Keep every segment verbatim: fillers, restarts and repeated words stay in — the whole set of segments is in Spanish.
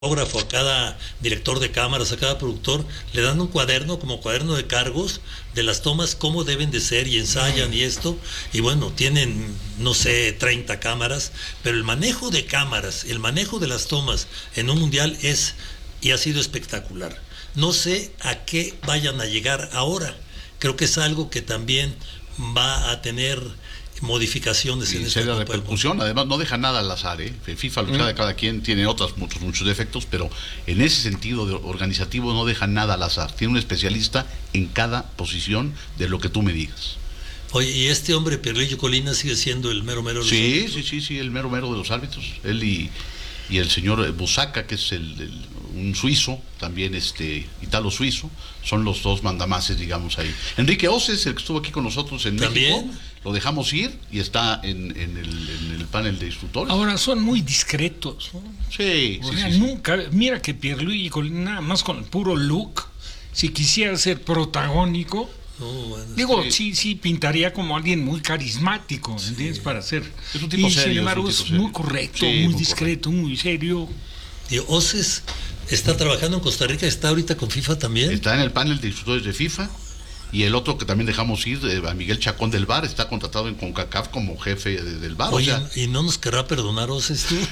fotógrafo, a cada director de cámaras, a cada productor, le dan un cuaderno como cuaderno de cargos de las tomas, cómo deben de ser, y ensayan y esto, y bueno, tienen, no sé, treinta cámaras, pero el manejo de cámaras, el manejo de las tomas en un mundial es, y ha sido espectacular. No sé a qué vayan a llegar ahora, creo que es algo que también va a tener modificaciones en esta repercusión. Además no deja nada al azar, ¿eh? FIFA, lo que de cada quien tiene otros muchos muchos defectos, pero en ese sentido de organizativo no deja nada al azar. Tiene un especialista en cada posición de lo que tú me digas. Oye, ¿y este hombre Pierluigi Collina sigue siendo el mero mero de los sí, árbitros? Sí, sí, sí, el mero mero de los árbitros. Él y, y el señor Busaca, que es el, el un suizo, también este italo suizo, son los dos mandamases, digamos, ahí. Enrique Oces, el que estuvo aquí con nosotros en ¿También? México, lo dejamos ir y está en, en, el, en el panel de instructores. Ahora son muy discretos, ¿no? Sí, o sí, sea, sí, nunca, sí. Mira que Pierluigi Collina, nada más con el puro look, si quisiera ser protagónico, no, bueno, digo, sí. sí, sí, pintaría como alguien muy carismático, sí. ¿Entiendes? Para ser. Es un tipo y serio. Sin embargo, es, es muy correcto, sí, muy, muy discreto, correcto. Muy serio. Y Oces está trabajando en Costa Rica, está ahorita con FIFA también. Está en el panel de instructores de FIFA. Y el otro que también dejamos ir, eh, a Miguel Chacón del V A R, está contratado en CONCACAF como jefe de, del V A R. Oye, o sea... ¿y no nos querrá perdonar Oces tú?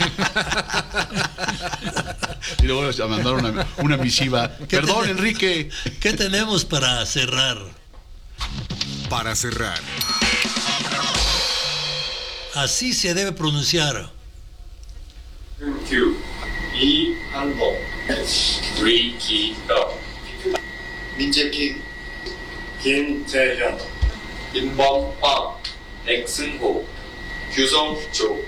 Y luego a mandar una, una misiva. Perdón, ten... Enrique. ¿Qué tenemos para cerrar? Para cerrar. Así se debe pronunciar. 이 항공 위기더 민재킴 김재현 임범박 백승호 규성조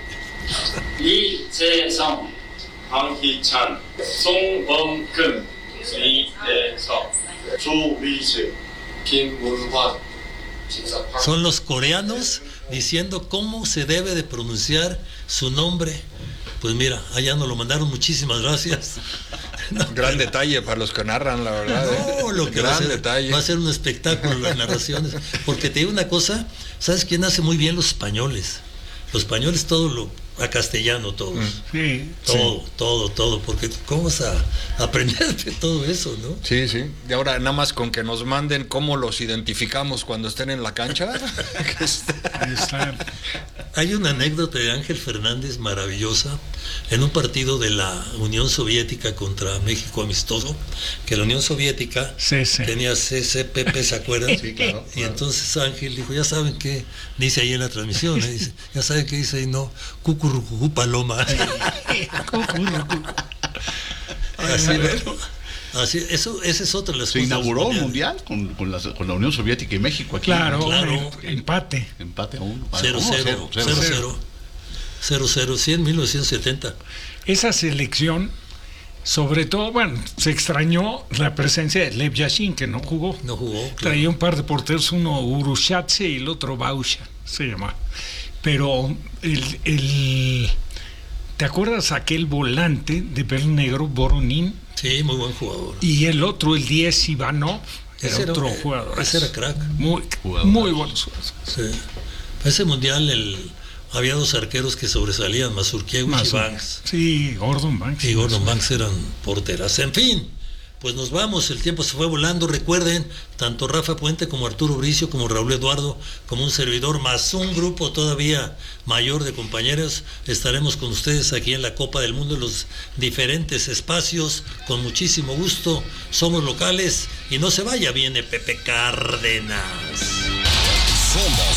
이재성 황희찬 송범근 이대석 조위재 김문환. Son los coreanos diciendo cómo se debe de pronunciar su nombre. Pues mira, allá nos lo mandaron, muchísimas gracias. No, gran detalle para los que narran, la verdad. No, ¿eh? lo que gran va a, ser, detalle. va a ser un espectáculo las narraciones. Porque te digo una cosa, ¿sabes quién hace muy bien? Los españoles. Los españoles todo lo a castellano todos. Sí, todo, sí. todo, todo, porque ¿cómo vas a aprender de todo eso, no? Sí, sí. Y ahora nada más con que nos manden cómo los identificamos cuando estén en la cancha. Ahí está. Hay una anécdota de Ángel Fernández maravillosa en un partido de la Unión Soviética contra México amistoso, que la Unión Soviética sí, sí. tenía C C P P, ¿se acuerdan? Sí, claro, y claro. Entonces Ángel dijo, ya saben qué dice ahí en la transmisión, ¿eh? Dice, ya saben qué dice ahí, no, cucurrucucú paloma. Así, bueno, así, eso, esa es otra de las Se cosas. Se inauguró un mundial con, con, la, con la Unión Soviética y México aquí. Claro, claro. Empate. Empate a uno. cero cero, cero cero. cero cero, sí, en mil novecientos setenta. Esa selección, sobre todo, bueno, se extrañó la presencia de Lev Yashin, que no jugó. No jugó. Claro. Traía un par de porteros, uno Urushatse y el otro Bausha, se llama. Pero el, el ¿te acuerdas aquel volante de pelo negro, Voronin? Sí, muy buen jugador. Y el otro, el diez, Ivanov, era ese otro era, jugador. Ese era crack. Muy, muy buenos jugadores. Sí. Ese mundial el, había dos arqueros que sobresalían, Mazurkiewicz y Banks. Sí, Gordon Banks. Y Gordon Banks eran porteras. En fin, pues nos vamos, el tiempo se fue volando. Recuerden, tanto Rafa Puente como Arturo Bricio, como Raúl Eduardo, como un servidor, más un grupo todavía mayor de compañeros, estaremos con ustedes aquí en la Copa del Mundo en los diferentes espacios, con muchísimo gusto. Somos locales y no se vaya, viene Pepe Cárdenas. Somos